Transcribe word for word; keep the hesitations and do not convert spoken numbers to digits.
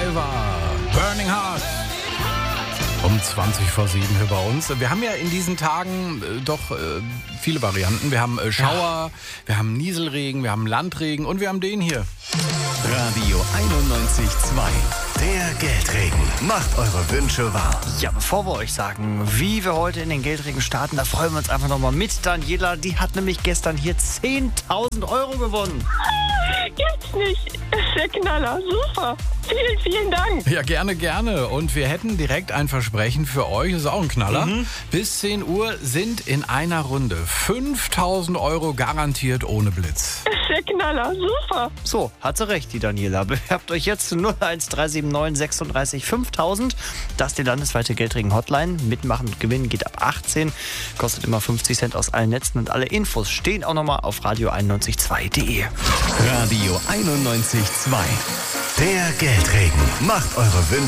River, Burning Heart. Um zwanzig vor sieben hier bei uns. Wir haben ja in diesen Tagen äh, doch äh, viele Varianten. Wir haben äh, Schauer, ja. wir haben Nieselregen, wir haben Landregen und wir haben den hier. Radio einundneunzig Komma zwei. Der Geldregen. Macht eure Wünsche wahr. Ja, bevor wir euch sagen, wie wir heute in den Geldregen starten, da freuen wir uns einfach nochmal mit Daniela. Die hat nämlich gestern hier zehntausend Euro gewonnen. Gibt's nicht. Das ist der Knaller. Super. Vielen, vielen Dank. Ja, gerne, gerne. Und wir hätten direkt ein Versprechen für euch. Das ist auch ein Knaller. Mhm. Bis zehn Uhr sind in einer Runde fünftausend Euro garantiert ohne Blitz. Das ist der Knaller. Super. So, hat sie recht, die Daniela. Bewerbt euch jetzt zu null eins drei sieben neun sechsunddreißig fünftausend. Das ist die landesweite Geldregen-Hotline. Mitmachen und gewinnen geht ab achtzehn. Kostet immer fünfzig Cent aus allen Netzen. Und alle Infos stehen auch nochmal auf radio einundneunzig Komma zwei punkt de. Radio einundneunzig Komma zwei. Der Geldregen. Macht eure Wünsche